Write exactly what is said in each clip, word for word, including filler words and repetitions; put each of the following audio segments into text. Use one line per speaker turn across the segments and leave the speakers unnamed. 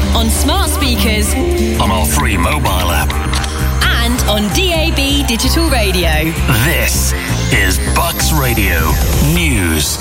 on smart speakers,
on our free mobile app,
and on D A B digital radio.
This is Bucks Radio News.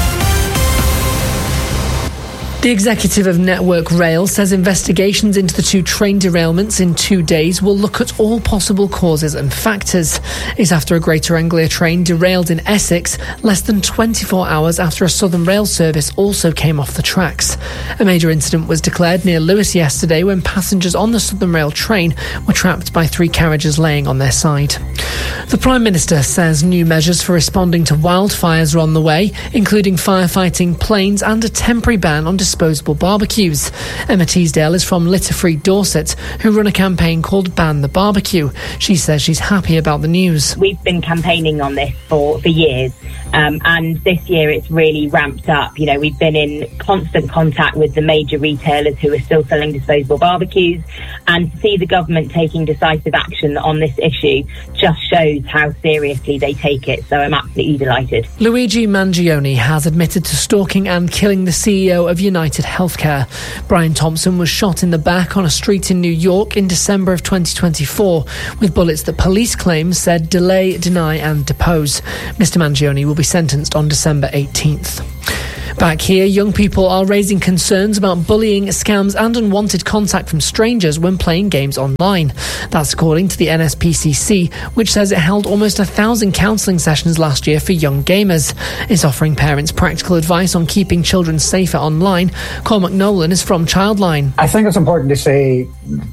The executive of Network Rail says investigations into the two train derailments in two days will look at all possible causes and factors. It's after a Greater Anglia train derailed in Essex less than twenty-four hours after a Southern Rail service also came off the tracks. A major incident was declared near Lewes yesterday when passengers on the Southern Rail train were trapped by three carriages laying on their side. The Prime Minister says new measures for responding to wildfires are on the way, including firefighting planes and a temporary ban on disposable barbecues. Emma Teasdale is from Litter Free Dorset, who run a campaign called Ban the Barbecue. She says she's happy about the news.
We've been campaigning on this for, for years, um, and this year it's really ramped up. You know, we've been in constant contact with the major retailers who are still selling disposable barbecues, and to see the government taking decisive action on this issue just shows how seriously they take it, so I'm absolutely delighted.
Luigi Mangione has admitted to stalking and killing the C E O of United Healthcare. Brian Thompson was shot in the back on a street in New York in December of twenty twenty-four with bullets that police claim said delay, deny and depose. Mister Mangione will be sentenced on December eighteenth. Back here, young people are raising concerns about bullying, scams and unwanted contact from strangers when playing games online. That's according to the N S P C C, which says it held almost a thousand counselling sessions last year for young gamers. It's offering parents practical advice on keeping children safer online. Cormac Nolan is from Childline.
I think it's important to say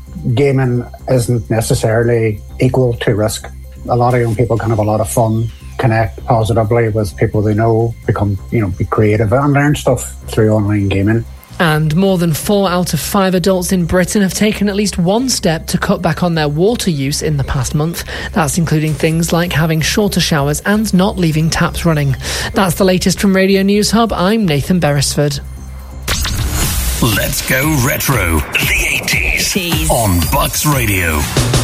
gaming isn't necessarily equal to risk. A lot of young people can have a lot of fun, connect positively with people they know, become, you know, be creative and learn stuff through online gaming.
And more than four out of five adults in Britain have taken at least one step to cut back on their water use in the past month. That's including things like having shorter showers and not leaving taps running. That's the latest from Radio News Hub. I'm Nathan Beresford.
Let's go retro. The eighties on Bucks Radio.